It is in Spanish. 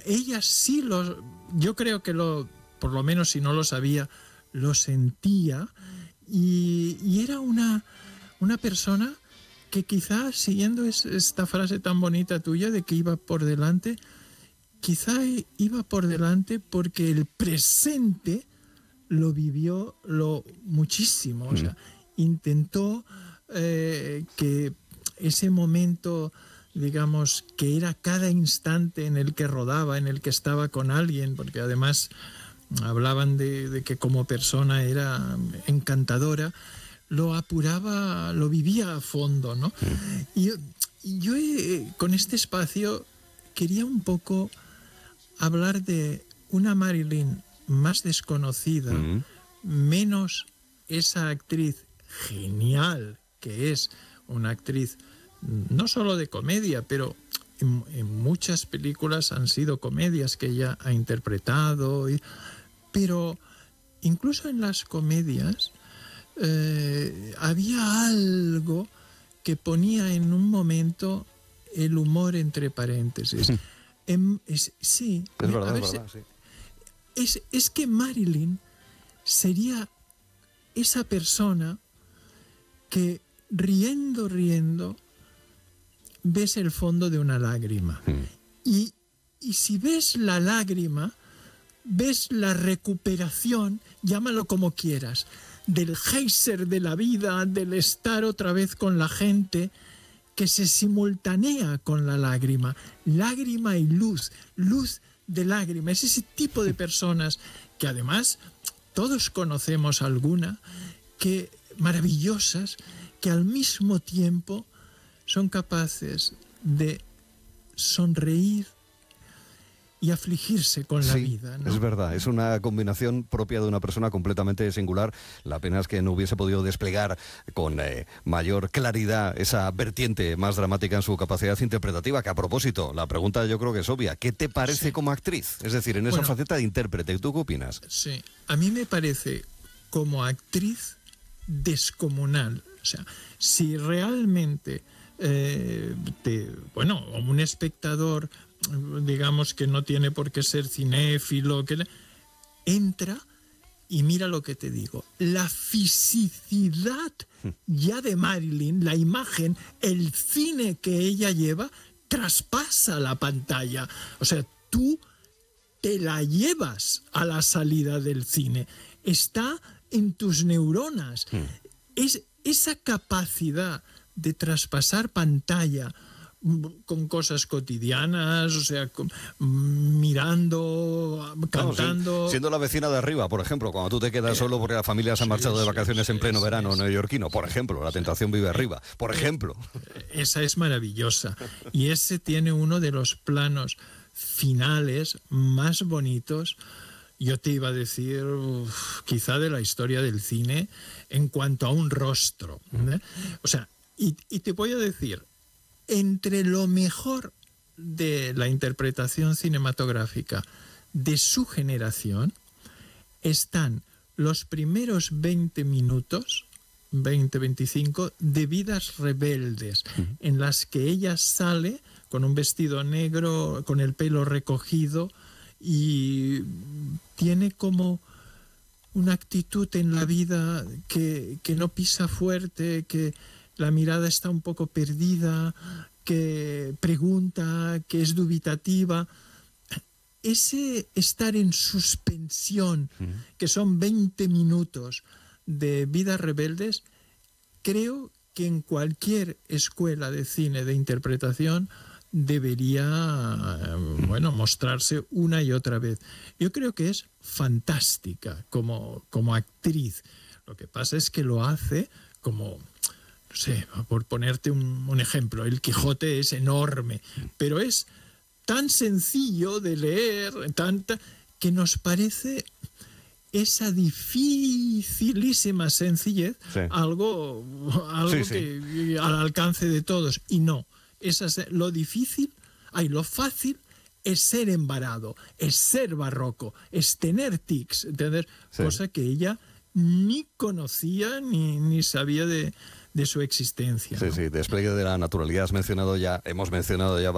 ella sí yo creo que por lo menos si no lo sabía, lo sentía, y era una persona que quizás, siguiendo esta frase tan bonita tuya de que iba por delante, quizá iba por delante porque el presente lo vivió muchísimo. O sea, intentó que ese momento, digamos, que era cada instante en el que rodaba, en el que estaba con alguien, porque además hablaban de que como persona era encantadora, lo apuraba, lo vivía a fondo, ¿no? Y yo con este espacio quería un poco hablar de una Marilyn más desconocida, menos esa actriz genial que es una actriz no solo de comedia, pero en muchas películas han sido comedias que ella ha interpretado, pero incluso en las comedias había algo que ponía en un momento el humor entre paréntesis. Sí, es verdad, sí. Es que Marilyn sería esa persona que riendo ves el fondo de una lágrima. Y si ves la lágrima, ves la recuperación, llámalo como quieras, del geyser de la vida, del estar otra vez con la gente, que se simultanea con la lágrima. Lágrima y luz de lágrima. Es ese tipo de personas que además todos conocemos alguna, que maravillosas, que al mismo tiempo son capaces de sonreír y afligirse con la vida, ¿no? Es verdad, es una combinación propia de una persona completamente singular. La pena es que no hubiese podido desplegar con mayor claridad esa vertiente más dramática en su capacidad interpretativa, que a propósito, la pregunta yo creo que es obvia. ¿Qué te parece como actriz? Es decir, en esa faceta de intérprete, ¿tú qué opinas? Sí, a mí me parece como actriz descomunal. O sea, si realmente un espectador, digamos, que no tiene por qué ser cinéfilo, entra y mira lo que te digo, la fisicidad ya de Marilyn, la imagen, el cine que ella lleva, traspasa la pantalla. O sea, tú te la llevas a la salida del cine, está en tus neuronas. Es esa capacidad de traspasar pantalla con cosas cotidianas, o sea, mirando, cantando... No, siendo la vecina de arriba, por ejemplo, cuando tú te quedas solo porque la familia se ha marchado de vacaciones en pleno verano neoyorquino, por ejemplo, La tentación vive arriba, por ejemplo. Esa es maravillosa. Y ese tiene uno de los planos finales más bonitos, yo te iba a decir, quizá de la historia del cine, en cuanto a un rostro. O sea, y te voy a decir, entre lo mejor de la interpretación cinematográfica de su generación están los primeros 20 minutos, 20-25, de Vidas rebeldes, en las que ella sale con un vestido negro, con el pelo recogido, y tiene como una actitud en la vida que no pisa fuerte, que la mirada está un poco perdida, que pregunta, que es dubitativa. Ese estar en suspensión, que son 20 minutos de Vidas rebeldes, creo que en cualquier escuela de cine de interpretación debería, mostrarse una y otra vez. Yo creo que es fantástica como actriz. Lo que pasa es que lo hace como... No sé, por ponerte un ejemplo, El Quijote es enorme, pero es tan sencillo de leer, que nos parece esa dificilísima sencillez, algo que al alcance de todos. Y no, lo fácil es ser embarado, es ser barroco, es tener tics, ¿entender? Cosa que ella ni conocía ni sabía de su existencia, ¿no? Despliegue de la naturalidad. Hemos mencionado ya